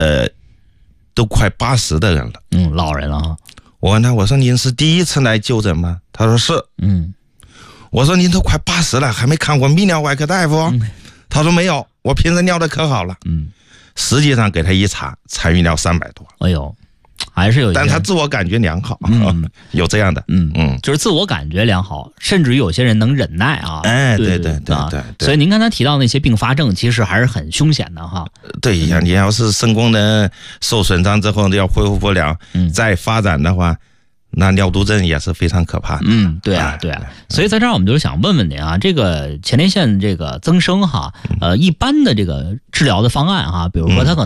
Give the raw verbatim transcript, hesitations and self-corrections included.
呃，都快八十的人了。 嗯，老人了哈。 我问他，我说您是第一次来就诊吗？他说是。 嗯， 我说您都快八十了，还没看过泌尿外科大夫？嗯、他说没有，我平时尿的可好了。 嗯， 实际上给他一查，残余尿三百多。 哎呦。还是有， 但他自我感觉良好， 嗯， 有这样的， 嗯嗯，就是自我感觉良好，甚至于有些人能忍耐啊， 哎，对对对对对。 所以您刚才提到那些并发症，其实还是很凶险的哈。 对呀，你要是肾功能受损伤之后要恢复不了，嗯，再发展的话，那尿毒症也是非常可怕的。 嗯，对啊，对啊。所以在这儿我们就是想问问您啊，这个前列腺这个增生哈，呃，一般的这个治疗的方案哈，比如说他可能